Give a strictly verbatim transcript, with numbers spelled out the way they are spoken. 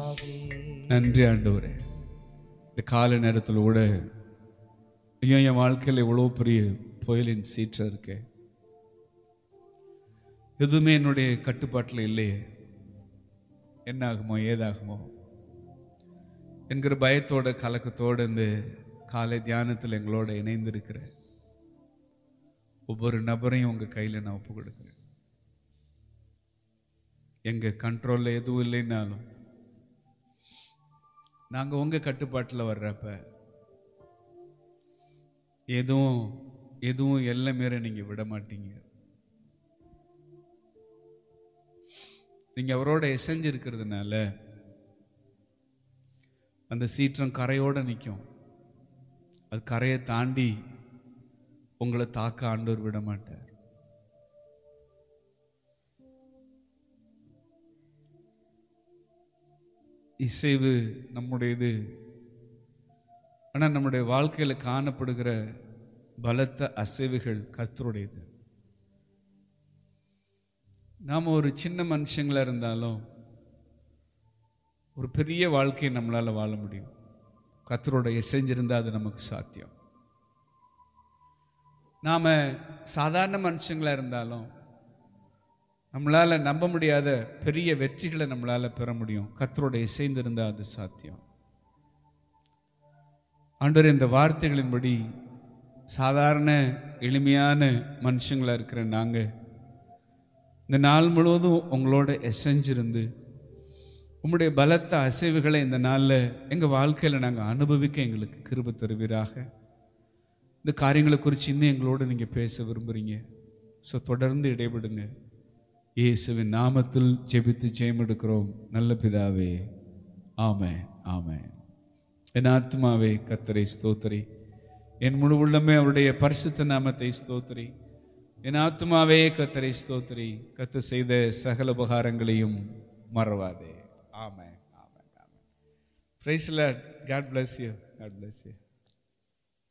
நன்றி ஆண்டவரே. இந்த கால நேரத்தில் கூட ஐயோ என் வாழ்க்கையில் எவ்வளோ பெரிய புயலின் சீற்றம் இருக்கே, எதுவுமே என்னுடைய கட்டுப்பாட்டில் இல்லையே, என்ன ஆகுமோ ஏதாகுமோ என்கிற பயத்தோட கலக்கத்தோடு இந்த காலை தியானத்தில் எங்களோட இணைந்திருக்கிற ஒவ்வொரு நபரையும் உங்கள் கையில் நான் ஒப்பு கொடுக்குறேன். எங்கள் கண்ட்ரோலில் எதுவும் இல்லைன்னாலும் நாங்கள் உங்கள் கட்டுப்பாட்டில் வர்றப்ப எதுவும் எதுவும் எல்லை மீற நீங்கள் விட மாட்டீங்க. நீங்கள் அவரோட எசைஞ்சிருக்கிறதுனால அந்த சீற்றம் கரையோடு நிற்கும். அது கரையை தாண்டி உங்களை தாக்க ஆண்டவர் விட மாட்டார். இசைவு நம்முடையது, ஆனால் நம்முடைய வாழ்க்கையில் காணப்படுகிற பலத்த அசைவுகள் கர்த்தருடையது. நாம் ஒரு சின்ன மனுஷங்களா இருந்தாலும் ஒரு பெரிய வாழ்க்கையை நம்மளால் வாழ முடியும். கர்த்தரோட இசைஞ்சிருந்தால் அது நமக்கு சாத்தியம். நாம் சாதாரண மனுஷங்களா இருந்தாலும் நம்மளால் நம்ப முடியாத பெரிய வெற்றிகளை நம்மளால் பெற முடியும். கர்த்தரோட இசைந்திருந்தால் அது சாத்தியம். ஆண்டவரே, இந்த வார்த்தைகளின்படி சாதாரண எளிமையான மனுஷங்களா இருக்கிற நாங்கள் இந்த நாள் முழுவதும் உங்களோட எசைஞ்சிருந்து உங்களுடைய பலத்த அசைவுகளை இந்த நாளில் எங்கள் வாழ்க்கையில் நாங்கள் அனுபவிக்க எங்களுக்கு கிருபை தருவீராக. இந்த காரியங்களை குறித்து இன்னும் எங்களோடு நீங்கள் பேச விரும்புகிறீங்க. ஸோ தொடர்ந்து இடைபடுங்க. இயேசுவின் நாமத்தில் ஜெபித்து ஜெயம் எடுக்கிறோம் நல்ல பிதாவே, ஆமென் ஆமென். என் ஆத்மாவே கர்த்தரை ஸ்தோத்திரி, என் முழு உள்ளமே அவருடைய பரிசுத்த நாமத்தை ஸ்தோத்திரி. என் ஆத்மாவே கர்த்தரை ஸ்தோத்திரி, கர்த்தர் செய்த சகல உபகாரங்களையும் மறவாதே. ஆமென் ஆமென் ஆமென். Praise the Lord. God bless you. God bless you.